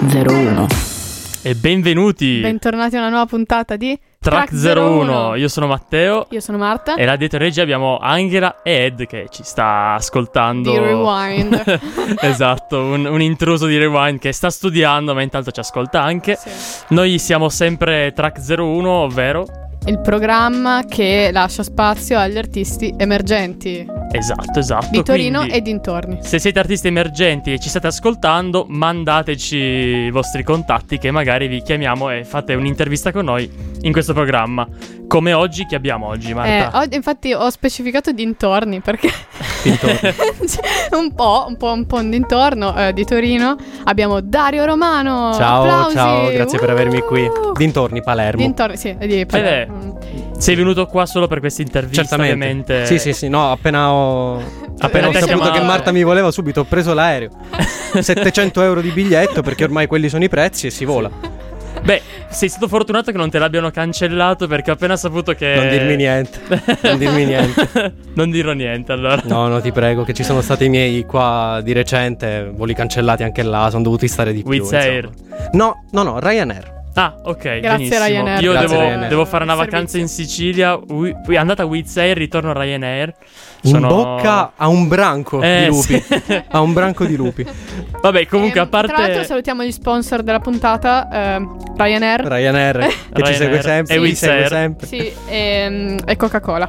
01. E benvenuti. Bentornati a una nuova puntata di Track 01. Io sono Matteo. Io sono Marta. E là dietro regia abbiamo Angela e Ed che ci sta ascoltando. Di Rewind. Esatto, un intruso di Rewind che sta studiando ma intanto ci ascolta anche. Sì. Noi siamo sempre Track 01, ovvero Il programma che lascia spazio agli artisti emergenti Esatto. di Torino Quindi, e dintorni. se siete artisti emergenti e ci state ascoltando, mandateci i vostri contatti che magari vi chiamiamo e fate un'intervista con noi in questo programma. Come oggi, che abbiamo oggi, Marta? Infatti ho specificato dintorni perché Dintorni. un po' un dintorno di Torino. Abbiamo Dario Romano. Ciao, Applausi. ciao, grazie per avermi qui. Dintorni, Palermo. Dintorni, sì, di Palermo. Sei venuto qua solo per questa intervista, Certamente. ovviamente. Sì, no, appena ho Appena saputo che Marta mi voleva, subito ho preso l'aereo. 700 euro di biglietto, perché ormai quelli sono i prezzi e si vola. Beh, sei stato fortunato che non te l'abbiano cancellato, perché ho appena saputo che... Non dirmi niente. Non dirò niente, allora. No, ti prego, che ci sono stati i miei qua di recente, voli cancellati anche là, sono dovuti stare di più. Wizz Air. No, Ryanair. Ah, ok, Grazie, benissimo. Ryanair. Io Grazie, devo, Ryanair. devo fare una vacanza in Sicilia, andata Wizz Air, ritorno Ryanair. In bocca a un branco di lupi. Sì. A un branco di lupi. Vabbè, comunque, a parte... Tra l'altro salutiamo gli sponsor della puntata, Ryanair. Che ci segue Ryanair sempre. e ci Wizz segue Air. sempre. Sì, e Coca-Cola.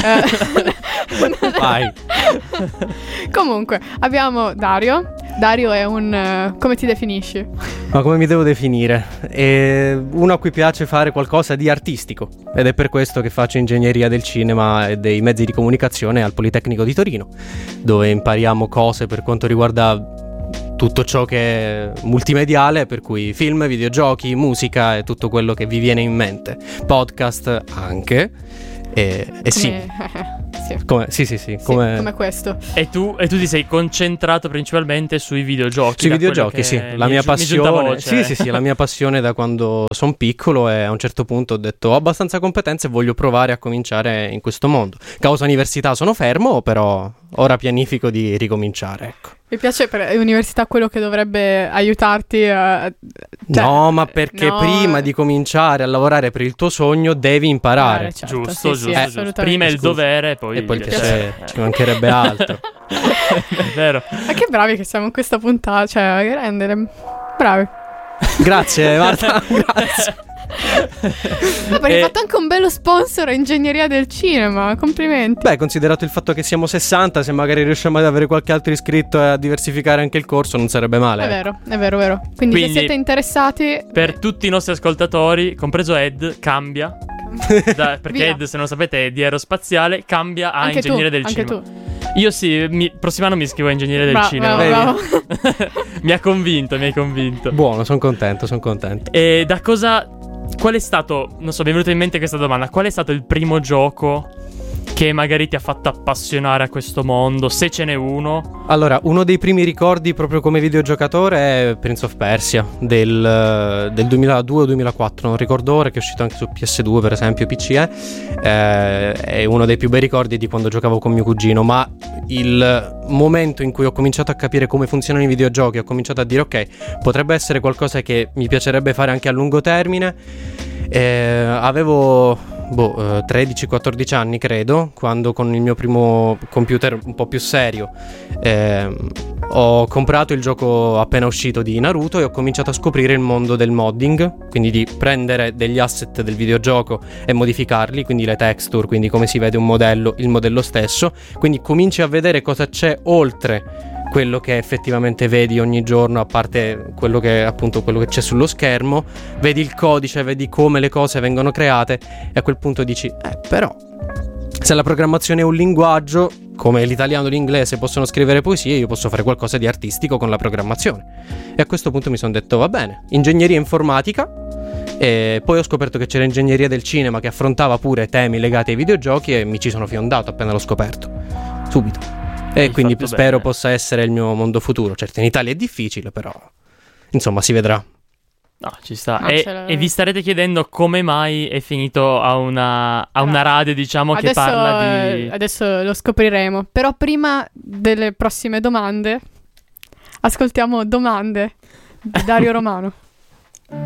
Vai. Comunque, abbiamo Dario. Dario è un... come ti definisci? Ma come mi devo definire? È uno a cui piace fare qualcosa di artistico, ed è per questo che faccio ingegneria del cinema e dei mezzi di comunicazione al Politecnico di Torino, dove impariamo cose per quanto riguarda tutto ciò che è multimediale, per cui film, videogiochi, musica e tutto quello che vi viene in mente, podcast anche. E sì. Sì, come questo. E tu ti sei concentrato principalmente sui videogiochi. Sui videogiochi, sì, la mia passione. Sì, la mia passione da quando sono piccolo, e a un certo punto ho detto ho abbastanza competenze e voglio provare a cominciare in questo mondo. Causa università sono fermo, però ora pianifico di ricominciare, ecco. Mi piace per università quello che dovrebbe aiutarti a... no, ma perché prima di cominciare a lavorare per il tuo sogno devi imparare. Certo, Giusto. assolutamente. Prima il dovere, poi E poi il il piacere, ci mancherebbe altro. È vero. Ma che bravi che siamo in questa puntata, cioè, grande, bravi. Grazie Marta, grazie. Perché hai fatto anche un bello sponsor a ingegneria del cinema, complimenti. Beh, considerato il fatto che siamo 60, se magari riusciamo ad avere qualche altro iscritto e a diversificare anche il corso, non sarebbe male. È vero. Quindi se siete interessati, per tutti i nostri ascoltatori, compreso Ed, cambia. Perché Via. Ed, se non sapete, è di aerospaziale, cambia a anche ingegneria tu, del anche cinema. tu. Io sì, prossimo anno mi iscrivo a ingegneria del cinema. Bravo. Mi hai convinto. Buono, sono contento. E da cosa... Qual è stato... Non so, mi è venuta in mente questa domanda. Qual è stato il primo gioco che magari ti ha fatto appassionare a questo mondo, se ce n'è uno? Allora, uno dei primi ricordi proprio come videogiocatore è Prince of Persia del 2002 o 2004, non ricordo ora, che è uscito anche su PS2 per esempio, PC è uno dei più bei ricordi di quando giocavo con mio cugino. Ma il momento in cui ho cominciato a capire come funzionano i videogiochi, ho cominciato a dire ok, potrebbe essere qualcosa che mi piacerebbe fare anche a lungo termine. Avevo 13-14 anni credo, quando con il mio primo computer un po' più serio ho comprato il gioco appena uscito di Naruto e ho cominciato a scoprire il mondo del modding, quindi di prendere degli asset del videogioco e modificarli, quindi le texture, quindi come si vede un modello, il modello stesso, quindi cominci a vedere cosa c'è oltre quello che effettivamente vedi ogni giorno, a parte quello che c'è sullo schermo, vedi il codice, vedi come le cose vengono create e a quel punto dici però se la programmazione è un linguaggio, come l'italiano e l'inglese possono scrivere poesie, io posso fare qualcosa di artistico con la programmazione. E a questo punto mi sono detto va bene, ingegneria informatica. E poi ho scoperto che c'era ingegneria del cinema che affrontava pure temi legati ai videogiochi e mi ci sono fiondato appena l'ho scoperto, subito. E quindi spero bene. Possa essere il mio mondo futuro. Certo, in Italia è difficile, però insomma si vedrà. No, ci sta. No, E vi starete chiedendo come mai è finito a una radio, diciamo, che parla di... Adesso lo scopriremo. Però prima delle prossime domande, ascoltiamo Domande di Dario Romano.